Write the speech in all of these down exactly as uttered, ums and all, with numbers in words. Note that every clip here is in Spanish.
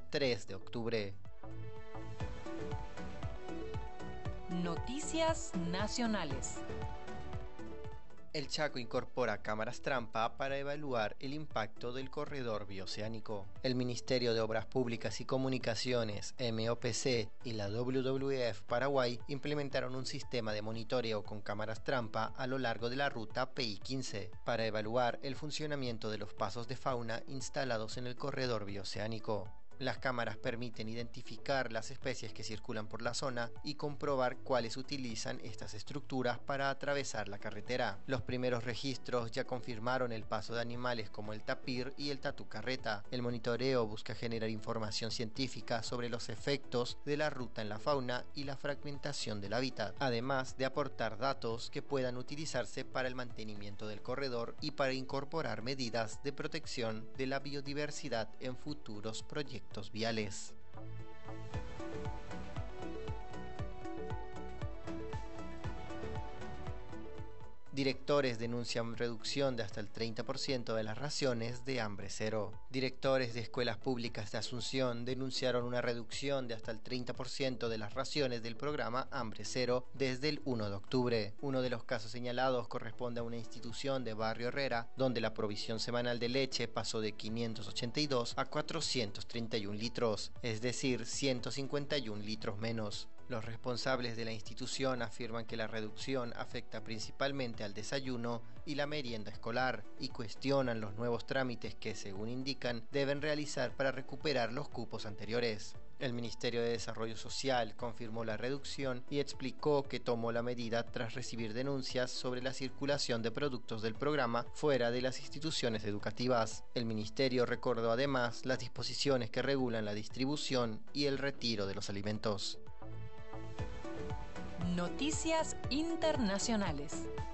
tres de octubre. Noticias nacionales. El Chaco incorpora cámaras trampa para evaluar el impacto del corredor bioceánico. El Ministerio de Obras Públicas y Comunicaciones, M O P C, y la W W F Paraguay implementaron un sistema de monitoreo con cámaras trampa a lo largo de la ruta P I quince para evaluar el funcionamiento de los pasos de fauna instalados en el corredor bioceánico. Las cámaras permiten identificar las especies que circulan por la zona y comprobar cuáles utilizan estas estructuras para atravesar la carretera. Los primeros registros ya confirmaron el paso de animales como el tapir y el tatu carreta. El monitoreo busca generar información científica sobre los efectos de la ruta en la fauna y la fragmentación del hábitat, además de aportar datos que puedan utilizarse para el mantenimiento del corredor y para incorporar medidas de protección de la biodiversidad en futuros proyectos viales. Directores denuncian reducción de hasta el treinta por ciento de las raciones de Hambre Cero. Directores de escuelas públicas de Asunción denunciaron una reducción de hasta el treinta por ciento de las raciones del programa Hambre Cero desde el primero de octubre. Uno de los casos señalados corresponde a una institución de Barrio Herrera, donde la provisión semanal de leche pasó de quinientos ochenta y dos a cuatrocientos treinta y un litros, es decir, ciento cincuenta y un litros menos. Los responsables de la institución afirman que la reducción afecta principalmente al desayuno y la merienda escolar y cuestionan los nuevos trámites que, según indican, deben realizar para recuperar los cupos anteriores. El Ministerio de Desarrollo Social confirmó la reducción y explicó que tomó la medida tras recibir denuncias sobre la circulación de productos del programa fuera de las instituciones educativas. El Ministerio recordó además las disposiciones que regulan la distribución y el retiro de los alimentos. Noticias internacionales.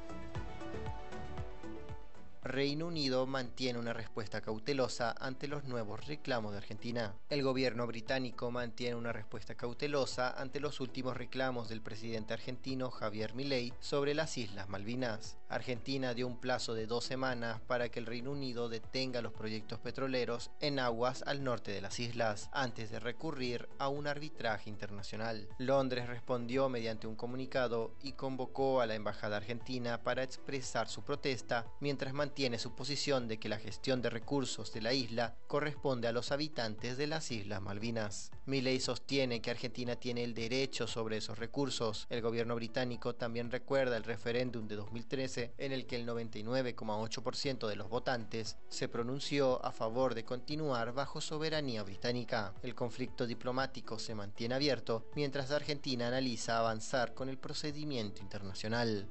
Reino Unido mantiene una respuesta cautelosa ante los nuevos reclamos de Argentina. El gobierno británico mantiene una respuesta cautelosa ante los últimos reclamos del presidente argentino Javier Milei sobre las Islas Malvinas. Argentina dio un plazo de dos semanas para que el Reino Unido detenga los proyectos petroleros en aguas al norte de las islas, antes de recurrir a un arbitraje internacional. Londres respondió mediante un comunicado y convocó a la embajada argentina para expresar su protesta, mientras mantiene tiene su posición de que la gestión de recursos de la isla corresponde a los habitantes de las Islas Malvinas. Milei sostiene que Argentina tiene el derecho sobre esos recursos. El gobierno británico también recuerda el referéndum de dos mil trece, en el que el noventa y nueve coma ocho por ciento de los votantes se pronunció a favor de continuar bajo soberanía británica. El conflicto diplomático se mantiene abierto mientras Argentina analiza avanzar con el procedimiento internacional.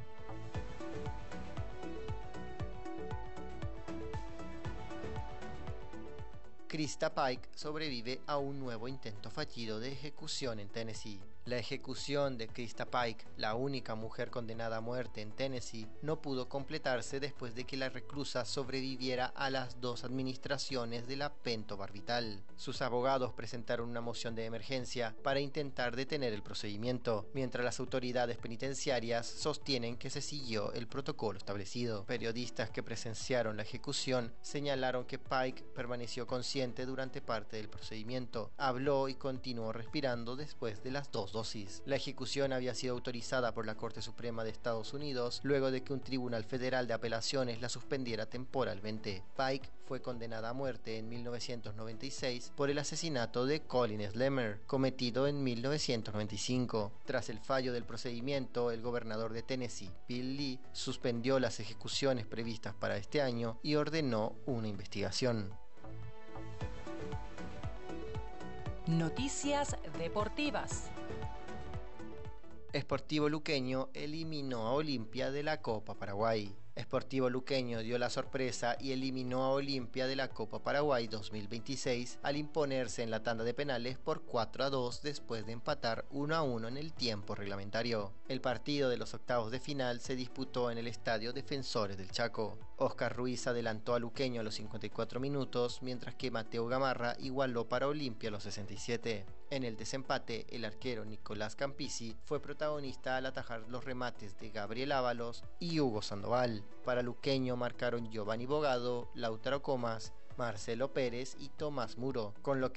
Krista Pike sobrevive a un nuevo intento fallido de ejecución en Tennessee. La ejecución de Krista Pike, la única mujer condenada a muerte en Tennessee, no pudo completarse después de que la reclusa sobreviviera a las dos administraciones de la pentobarbital. Sus abogados presentaron una moción de emergencia para intentar detener el procedimiento, mientras las autoridades penitenciarias sostienen que se siguió el protocolo establecido. Periodistas que presenciaron la ejecución señalaron que Pike permaneció consciente durante parte del procedimiento, habló y continuó respirando después de las dos dosis. La ejecución había sido autorizada por la Corte Suprema de Estados Unidos luego de que un tribunal federal de apelaciones la suspendiera temporalmente. Pike fue condenada a muerte en mil novecientos noventa y seis por el asesinato de Colin Slemmer, cometido en mil novecientos noventa y cinco. Tras el fallo del procedimiento, el gobernador de Tennessee, Bill Lee, suspendió las ejecuciones previstas para este año y ordenó una investigación. Noticias deportivas. Sportivo Luqueño eliminó a Olimpia de la Copa Paraguay. Sportivo Luqueño dio la sorpresa y eliminó a Olimpia de la Copa Paraguay dos mil veintiséis al imponerse en la tanda de penales por cuatro a dos después de empatar uno a uno en el tiempo reglamentario. El partido de los octavos de final se disputó en el Estadio Defensores del Chaco. Oscar Ruiz adelantó a Luqueño a los cincuenta y cuatro minutos, mientras que Mateo Gamarra igualó para Olimpia a los sesenta y siete. En el desempate, el arquero Nicolás Campisi fue protagonista al atajar los remates de Gabriel Ábalos y Hugo Sandoval. Para Luqueño marcaron Giovanni Bogado, Lautaro Comas, Marcelo Pérez y Tomás Muro, con lo que